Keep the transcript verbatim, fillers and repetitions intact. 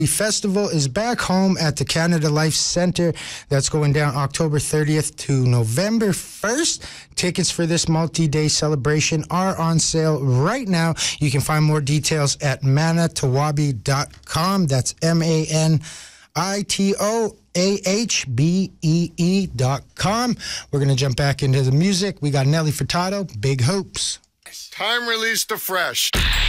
Festival is back home at the Canada Life Centre. That's going down October thirtieth to November first. Tickets for this multi-day celebration are on sale right now. You can find more details at manitowabi dot com. That's M A N I T O A H B E E dot com. We're going to jump back into the music. We got Nelly Furtado, Big Hopes. Time release to Fresh.